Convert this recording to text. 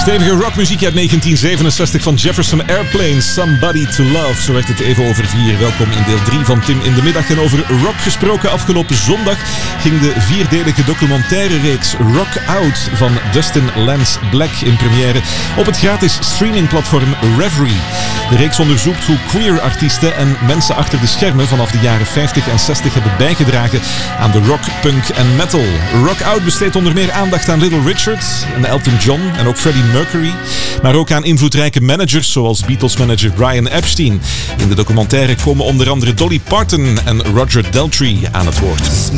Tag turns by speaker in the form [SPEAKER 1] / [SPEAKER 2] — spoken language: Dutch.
[SPEAKER 1] Stevige rockmuziek uit 1967 van Jefferson Airplane, Somebody to Love. Zo werd het even over 4. Welkom in deel 3 van Tim in de Middag. En over rock gesproken, afgelopen zondag ging de 4-delige documentaire reeks Rock Out van Dustin Lance Black in première op het gratis streamingplatform Reverie. De reeks onderzoekt hoe queer artiesten en mensen achter de schermen vanaf de jaren 50 en 60 hebben bijgedragen aan de rock, punk en metal. Rock Out besteedt onder meer aandacht aan Little Richard en Elton John en ook Freddie Mercury, maar ook aan invloedrijke managers zoals Beatles-manager Brian Epstein. In de documentaire komen onder andere Dolly Parton en Roger Daltrey aan het woord.